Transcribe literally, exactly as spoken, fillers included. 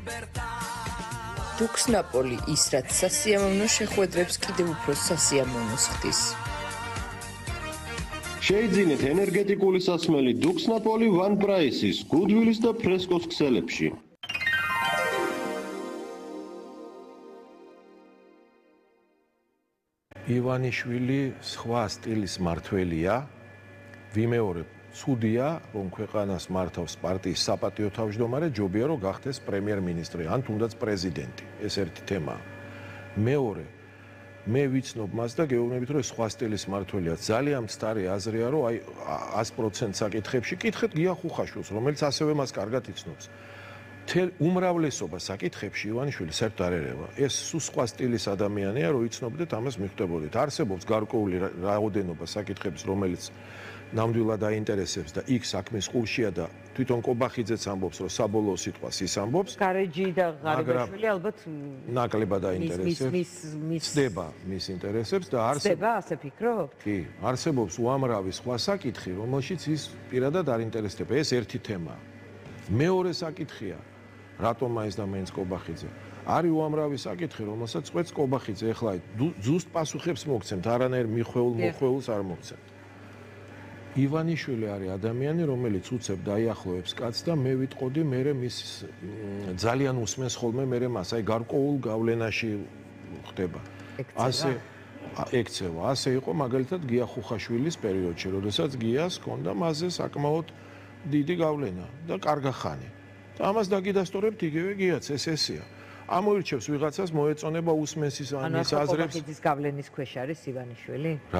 დუქსნაპოლი ის რაც სასიამოვნო შეხვედრებს კიდევ უფრო სასიამოვნოს ხდის. შეიძინეთ ენერგეტიკული სასმელი დუქსნაპოლი ვან პრაისის, გუდვილის და ფრესკოს ქსელებში. ივანიშვილი სხვა სტილის მმართველია, ვიმეორებ, ცუდია, რომ ქვეყანას მართავს პარტიის საპატიო თავმჯდომარე, ჯობია რომ გახდეს პრემიერ-მინისტრი, ან თუნდაც პრეზიდენტი. ეს ერთი თემაა. მეორე, მე ვიცნობ მას და გეუბნებით, რომ სხვა სტილის მმართველია. ძალიან მცდარი აზრია, რომ აი ათი პროცენტ საკითხებში კითხეთ გია ხუხაშვილს, რომელიც ასევე მას კარგად იცნობს. თელ უმრავლესობა საკითხებში ივანიშვილი საერთოდ არ ერევა. ეს სულ სხვა სტილის ადამიანია, რომ იცნობდეთ, ამას მიხვდებოდით. არსებობს გარკვეული რაოდენობა საკითხების, რომელიც ნამდვილად აინტერესებს და იქ საქმის ყურშია და თვითონ კობახიძეც ამბობს, რომ საბოლოო სიტყვას ის ამბობს. გარეჯი და ღარიბაშვილი ალბათ ნაკლებად აინტერესებს. ცდება მის ინტერესებს და არსებობს. ცდება, ასე ფიქრობთ? კი, არსებობს უამრავი სხვა საკითხი, რომელშიც ის პირადად არ ინტერესდება. ეს ერთი თემაა. მეორე საკითხია, რატომ მაინც და მაინც კობახიძე? არის უამრავი საკითხი, რომელსაც წვეთს კობახიძე. ეხლა ზუსტ პასუხებს მოგცემთ, არანაირ მიხვეულ მოხვეულს არ მოგცემთ. ივანიშვილი არის ადამიანი, რომელიც უცებ დაიახლოვებს კაცს და მე ვიტყოდი, მე მის ძალიან უსმენს ხოლმე მე მას, აი გარკვეულ გავლენაში ხდება. ასე ექცევა. ასე იყო მაგალითად გია ხუხაშვილის პერიოდში, როდესაც გიას ჰქონდა მასზე საკმაოდ დიდი გავლენა და კარგა ხანი. და ამას დაგიდასტურებთ იგივე გიაც, ეს ესეა. ამოირჩევს ვიღაცას, მოეწონება უსმენს ის მის აზრებს. ანუ ახლა კობახიძის გავლენის ქვეშ არის ივანიშვილი? რა